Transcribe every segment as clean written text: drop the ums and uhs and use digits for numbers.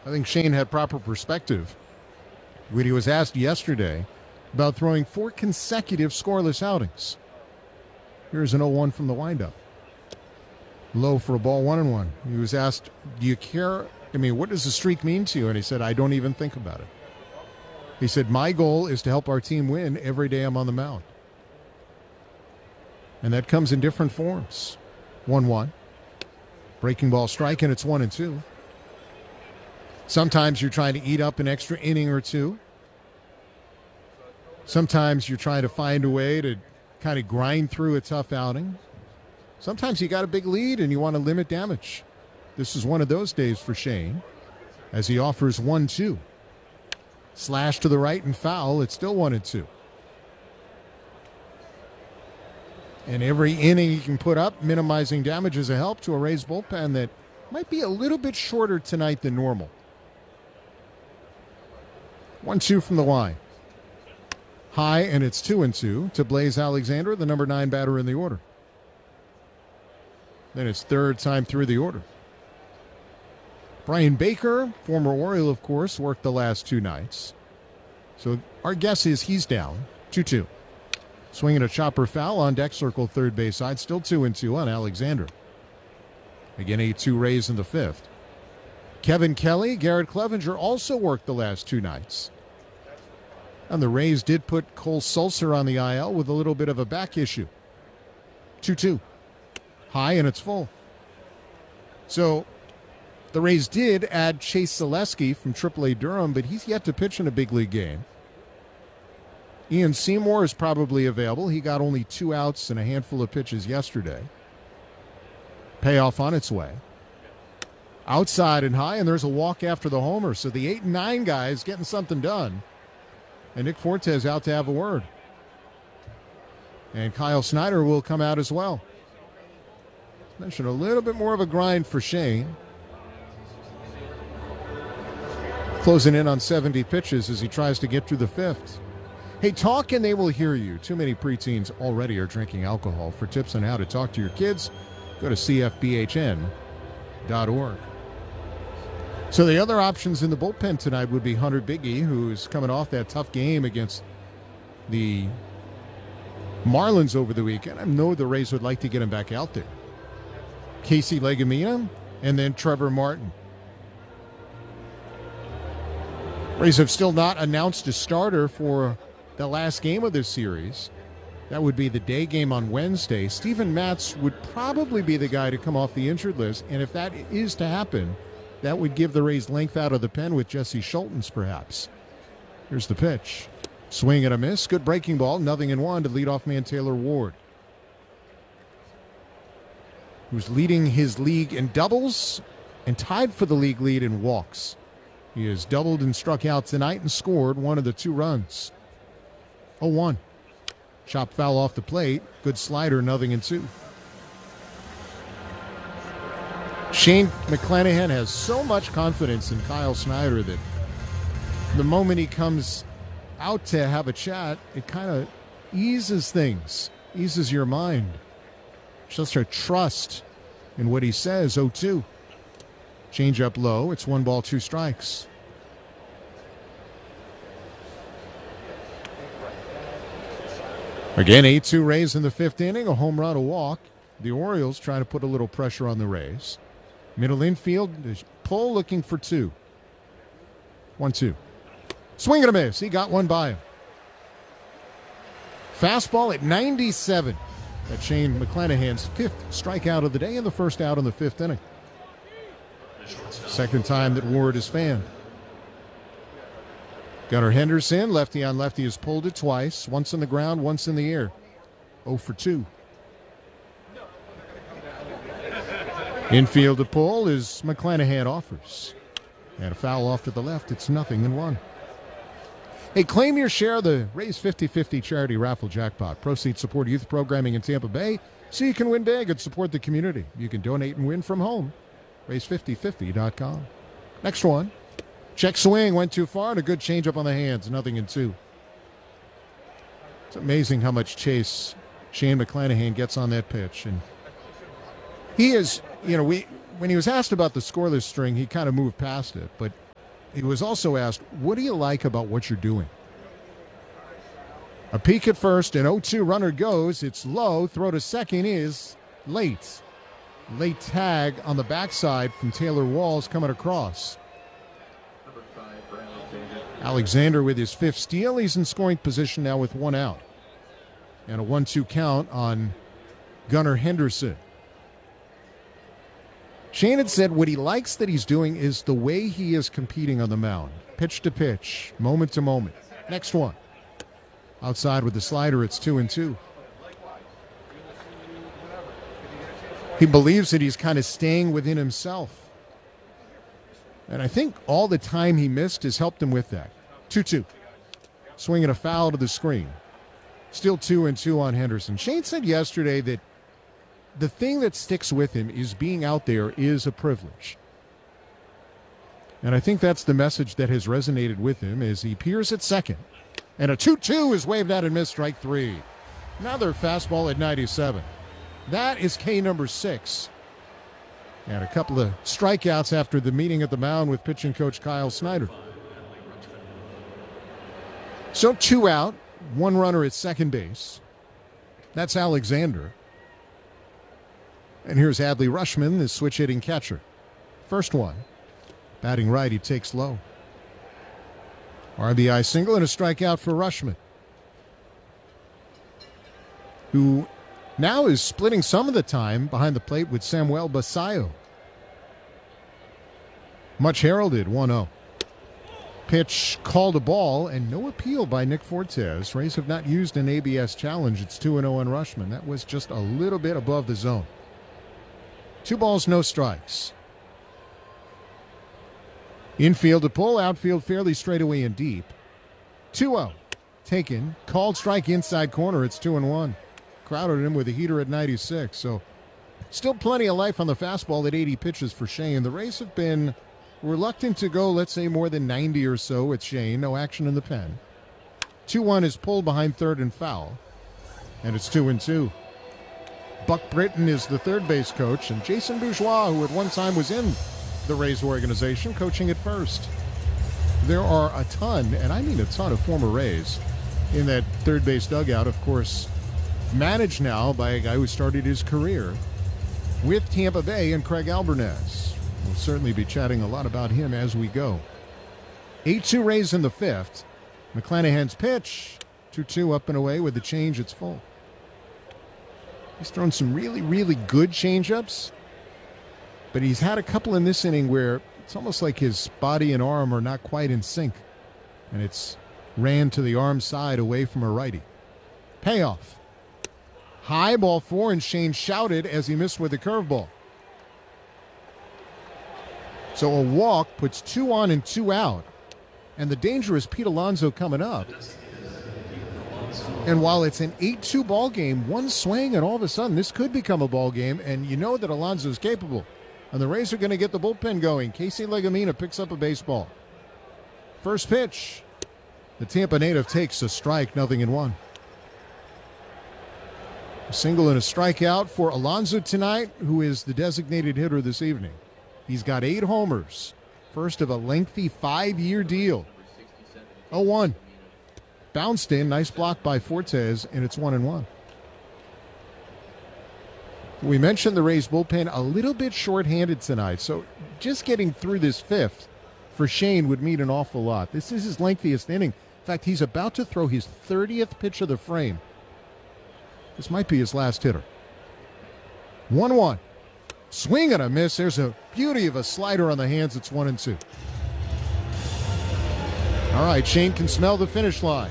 I think Shane had proper perspective when he was asked yesterday about throwing 4 consecutive scoreless outings. Here's an 0-1 from the windup. Low for a ball, 1-1. He was asked, do you care? I mean, what does the streak mean to you? And he said, I don't even think about it. He said, my goal is to help our team win every day I'm on the mound. And that comes in different forms. 1-1. Breaking ball strike, and it's 1-2. Sometimes you're trying to eat up an extra inning or two. Sometimes you're trying to find a way to kind of grind through a tough outing. Sometimes you got a big lead and you want to limit damage. This is one of those days for Shane as he offers 1-2. Slash to the right and foul. It's still 1-2. And every inning you can put up, minimizing damage is a help to a Rays bullpen that might be a little bit shorter tonight than normal. 1-2 from the line. High, and it's 2-2 to Blaze Alexander, the number 9 batter in the order. Then it's third time through the order. Brian Baker, former Oriole, of course, worked the last 2 nights. So our guess is he's down. 2-2. Swinging a chopper foul on deck circle third base side. Still 2-2 on Alexander. Again, 8-2 Rays in the 5th. Kevin Kelly, Garrett Clevenger also worked the last 2 nights. And the Rays did put Cole Sulser on the IL with a little bit of a back issue. 2-2. High, and it's full. So the Rays did add Chase Zaleski from AAA Durham, but he's yet to pitch in a big league game. Ian Seymour is probably available. He got only 2 outs and a handful of pitches yesterday. Payoff on its way. Outside and high, and there's a walk after the homer. So the 8 and 9 guys getting something done. And Nick Fortes out to have a word. And Kyle Snyder will come out as well. Mentioned a little bit more of a grind for Shane. Closing in on 70 pitches as he tries to get through the 5th. Hey, talk and they will hear you. Too many preteens already are drinking alcohol. For tips on how to talk to your kids, go to cfbhn.org. So the other options in the bullpen tonight would be Hunter Biggie, who's coming off that tough game against the Marlins over the weekend. I know the Rays would like to get him back out there. Casey Legumina, and then Trevor Martin. Rays have still not announced a starter for the last game of this series. That would be the day game on Wednesday. Steven Matz would probably be the guy to come off the injured list, and if that is to happen, that would give the Rays length out of the pen with Jesse Schultens, perhaps. Here's the pitch. Swing and a miss. Good breaking ball. 0-1 to leadoff man Taylor Ward, who's leading his league in doubles and tied for the league lead in walks. He has doubled and struck out tonight and scored one of the 2 runs. 0-1. Chop foul off the plate. Good slider, 0-2. Shane McClanahan has so much confidence in Kyle Snyder that the moment he comes out to have a chat, it kind of eases things, eases your mind. Just a trust in what he says. 0-2. Change up low. It's 1 ball, 2 strikes. Again, 8-2 Rays in the 5th inning. A home run, a walk. The Orioles trying to put a little pressure on the Rays. Middle infield, pull looking for 2. 1-2. Swing and a miss. He got one by him. Fastball at 97. That's Shane McClanahan's 5th strikeout of the day and the first out in the 5th inning. Second time that Ward is fanned. Gunnar Henderson, lefty on lefty, has pulled it twice. Once in the ground, once in the air. 0 for 2. Infield to pull is McClanahan offers. And a foul off to the left. It's 0-1. Hey, claim your share of the Rays 50-50 charity raffle jackpot. Proceeds support youth programming in Tampa Bay so you can win big and support the community. You can donate and win from home. Rays5050.com. Next one. Check swing. Went too far and a good changeup on the hands. 0-2. It's amazing how much chase Shane McClanahan gets on that pitch. And he is, when he was asked about the scoreless string, he kind of moved past it. But he was also asked, what do you like about what you're doing? A peek at first, an 0-2 runner goes. It's low. Throw to second is late. Late tag on the backside from Taylor Walls coming across. Alexander with his fifth steal. He's in scoring position now with one out. And a 1-2 count on Gunnar Henderson. Shane had said what he likes that he's doing is the way he is competing on the mound. Pitch to pitch, moment to moment. Next one. Outside with the slider, it's 2-2. He believes that he's kind of staying within himself. And I think all the time he missed has helped him with that. 2-2. Swinging a foul to the screen. Still 2-2 on Henderson. Shane said yesterday that the thing that sticks with him is being out there is a privilege. And I think that's the message that has resonated with him as he peers at second. And a 2-2 is waved out and missed, strike three. Another fastball at 97. That is K number 6. And a couple of strikeouts after the meeting at the mound with pitching coach Kyle Snyder. So 2 out, 1 runner at second base. That's Alexander. And here's Adley Rutschman, the switch-hitting catcher. First one. Batting right, he takes low. RBI single and a strikeout for Rutschman, who now is splitting some of the time behind the plate with Samuel Basayo. Much heralded, 1-0. Pitch called a ball and no appeal by Nick Fortes. Rays have not used an ABS challenge. It's 2-0 on Rutschman. That was just a little bit above the zone. 2 balls, no strikes. Infield to pull, outfield fairly straight away and deep. 2-0. Taken. Called strike inside corner. It's 2-1. Crowded him with a heater at 96. So still plenty of life on the fastball at 80 pitches for Shane. The Rays have been reluctant to go, let's say, more than 90 or so with Shane. No action in the pen. 2-1 is pulled behind third and foul. And it's 2-2. Buck Britton is the third base coach. And Jason Bourgeois, who at one time was in the Rays organization, coaching at first. There are a ton, and I mean a ton, of former Rays in that third base dugout, of course, managed now by a guy who started his career with Tampa Bay and Craig Albernez. We'll certainly be chatting a lot about him as we go. 8-2 Rays in the fifth. McClanahan's pitch, 2-2 up and away with the change, it's full. He's thrown some really, really good changeups. But he's had a couple in this inning where it's almost like his body and arm are not quite in sync. And it's ran to the arm side away from a righty. Payoff. High ball 4, and Shane shouted as he missed with a curveball. So a walk puts 2 on and 2 out. And the danger is Pete Alonso coming up. And while it's an 8-2 ball game, one swing and all of a sudden this could become a ball game. And you know that Alonso is capable. And the Rays are going to get the bullpen going. Casey Legumina picks up a baseball. First pitch. The Tampa native takes a strike, 0-1. A single and a strikeout for Alonso tonight, who is the designated hitter this evening. He's got 8 homers. First of a lengthy 5-year deal. 0-1. Bounced in. Nice block by Fortes, and it's 1-1. We mentioned the Rays bullpen a little bit shorthanded tonight, so just getting through this fifth for Shane would mean an awful lot. This is his lengthiest inning. In fact, he's about to throw his 30th pitch of the frame. This might be his last hitter. 1-1. Swing and a miss. There's a beauty of a slider on the hands. It's 1-2. All right, Shane can smell the finish line.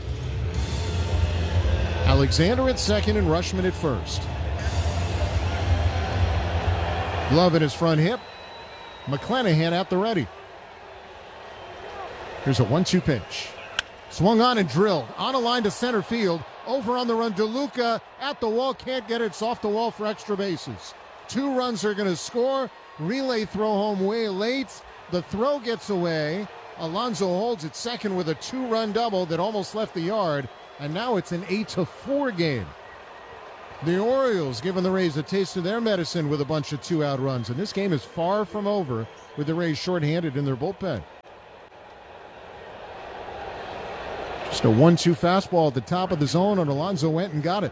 Alexander at second and Rutschman at first. Glove in his front hip. McClanahan at the ready. Here's a 1-2 pitch. Swung on and drilled. On a line to center field. Over on the run. DeLuca at the wall. Can't get it. It's off the wall for extra bases. 2 runs are going to score. Relay throw home way late. The throw gets away. Alonso holds it second with a 2-run double that almost left the yard. And now it's an 8-4 game. The Orioles giving the Rays a taste of their medicine with a bunch of 2-out runs. And this game is far from over with the Rays shorthanded in their bullpen. Just a 1-2 fastball at the top of the zone, and Alonso went and got it.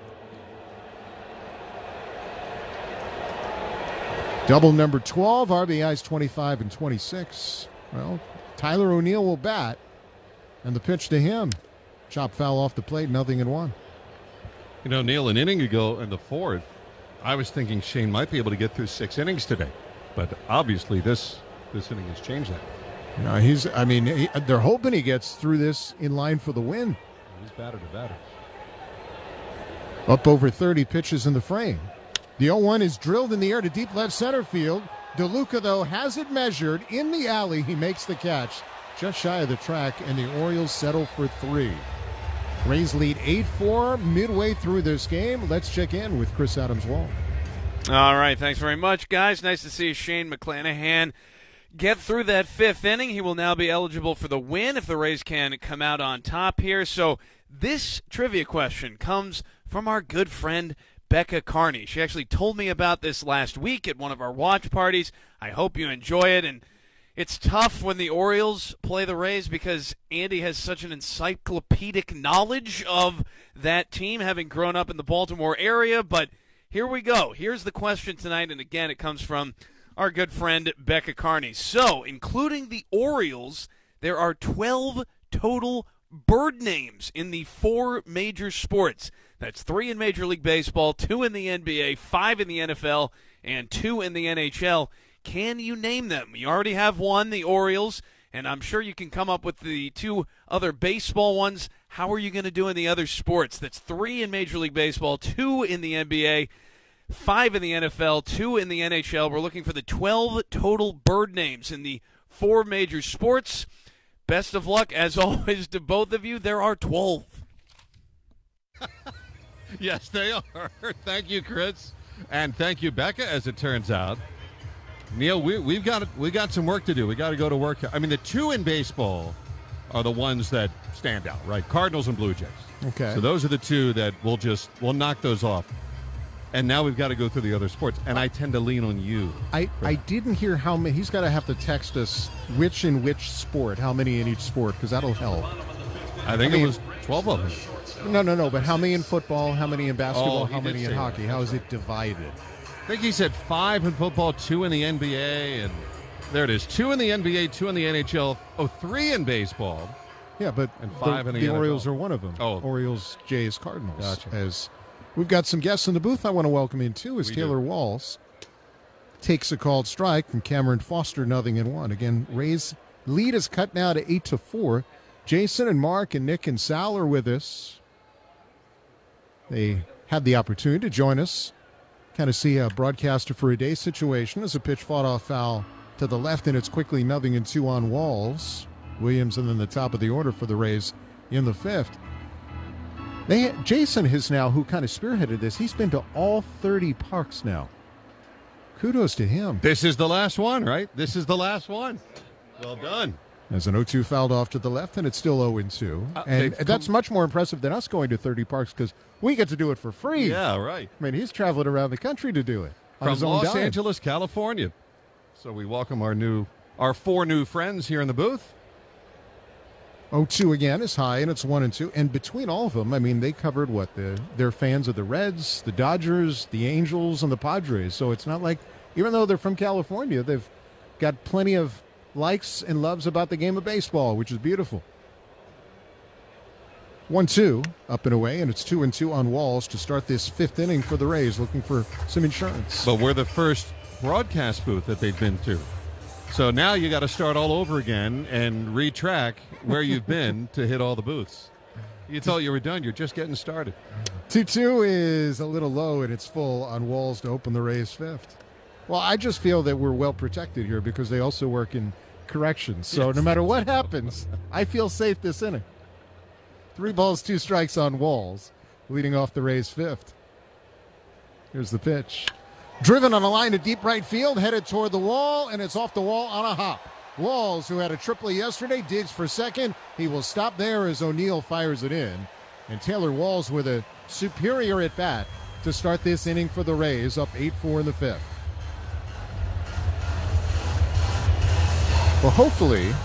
Double number 12, RBIs 25 and 26. Well, Tyler O'Neill will bat, and the pitch to him. Chop foul off the plate, 0-1. You know, Neil, an inning ago in the fourth, I was thinking Shane might be able to get through 6 innings today. But obviously this inning has changed that. They're hoping he gets through this in line for the win. He's batter to batter. Up over 30 pitches in the frame. The 0-1 is drilled in the air to deep left center field. DeLuca, though, has it measured in the alley. He makes the catch just shy of the track, and the Orioles settle for 3. Rays lead 8-4 midway through this game. Let's check in with Chris Adams-Wall. All right, thanks very much, guys. Nice to see Shane McClanahan get through that 5th inning. He will now be eligible for the win if the Rays can come out on top here. So this trivia question comes from our good friend Becca Carney. She actually told me about this last week at one of our watch parties. I hope you enjoy it. And it's tough when the Orioles play the Rays because Andy has such an encyclopedic knowledge of that team, having grown up in the Baltimore area. But here we go. Here's the question tonight, and again, it comes from our good friend Becca Carney. So, including the Orioles, there are 12 total bird names in the 4 major sports. That's 3 in Major League Baseball, 2 in the NBA, 5 in the NFL, and 2 in the NHL. Can you name them? You already have one, the Orioles, and I'm sure you can come up with the 2 other baseball ones. How are you going to do in the other sports? That's 3 in Major League Baseball, 2 in the NBA, 5 in the NFL, 2 in the NHL. We're looking for the 12 total bird names in the 4 major sports. Best of luck, as always, to both of you. There are 12. Yes, they are. Thank you, Chris. And thank you, Becca, as it turns out. Neil, we got some work to do. We got to go to work. I mean, the 2 in baseball are the ones that stand out, right? Cardinals and Blue Jays. Okay. So those are the 2 that we'll knock those off. And now we've got to go through the other sports, and I tend to lean on you. I didn't hear how many. He's got to have to text us which in which sport, how many in each sport, because that'll help. I think it was 12 of them. No, but how many in football, how many in basketball, how he did many in say hockey? that. How is it divided? I think he said 5 in football, 2 in the NBA, and there it is. 2 in the NBA, 2 in the NHL, 3 in baseball. Yeah, but and 5 in the NFL. Orioles are one of them. Oh. Orioles, Jays, Cardinals. Gotcha. As we've got some guests in the booth I want to welcome in, too, as Taylor Walls takes a called strike from Cameron Foster, 0-1. Again, Rays lead is cut now to 8-4. Jason and Mark and Nick and Sal are with us. They had the opportunity to join us, kind of see a broadcaster for a day situation as a pitch fought off foul to the left, and it's quickly 0-2 on Walls. Williams and then the top of the order for the Rays in the 5th. Jason has now, who kind of spearheaded this, he's been to all 30 parks now. Kudos to him. This is the last one, right? This is the last one. Well done. As an 0-2 fouled off to the left, and it's still 0-2. And that's much more impressive than us going to 30 parks because we get to do it for free. Yeah, right. I mean, he's traveling around the country to do it. From Los Angeles, California. So we welcome our 4 new friends here in the booth. 0-2 again is high, and it's 1-2. And between all of them, I mean, they covered they're fans of the Reds, the Dodgers, the Angels, and the Padres. So it's not like, even though they're from California, they've got plenty of likes and loves about the game of baseball, which is beautiful. 1-2 up and away, and it's 2-2 on Walls to start this 5th inning for the Rays, looking for some insurance. But we're the first broadcast booth that they've been to. So now you got to start all over again and retrack where you've been to hit all the booths. You thought you were done. You're just getting started. 2-2 is a little low, and it's full on Walls to open the Rays' 5th. Well, I just feel that we're well protected here because they also work in corrections. So no matter what happens, I feel safe this inning. 3 balls, 2 strikes on Walls, leading off the Rays' 5th. Here's the pitch. Driven on a line to deep right field, headed toward the wall, and it's off the wall on a hop. Walls, who had a triple yesterday, digs for second. He will stop there as O'Neill fires it in. And Taylor Walls with a superior at-bat to start this inning for the Rays, up 8-4 in the 5th. Well, hopefully